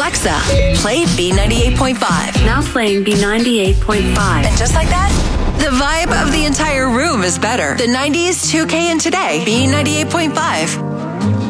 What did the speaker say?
Alexa, play B98.5. Now playing B98.5. And just like that, the vibe of the entire room is better. The 90s, 2K, and today. B98.5.